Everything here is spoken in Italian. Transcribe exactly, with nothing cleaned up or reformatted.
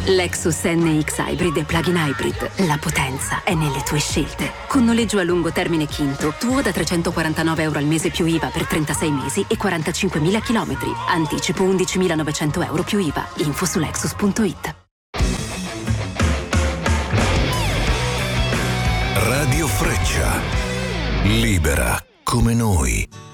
Lexus N X Hybrid e Plug-in Hybrid. La potenza è nelle tue scelte. Con noleggio a lungo termine Quinto, tuo da trecentoquarantanove euro al mese più I V A per trentasei mesi e quarantacinquemila chilometri. Anticipo undicimilanovecento euro più I V A. Info su lexus punto it. Radio Freccia. Libera come noi.